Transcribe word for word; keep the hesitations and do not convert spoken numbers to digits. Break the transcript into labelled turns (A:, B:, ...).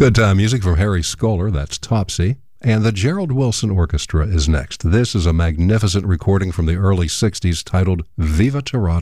A: Good time music from Harry Skoller, that's Topsy. And the Gerald Wilson Orchestra is next. This is a magnificent recording from the early sixties titled Viva Tirada.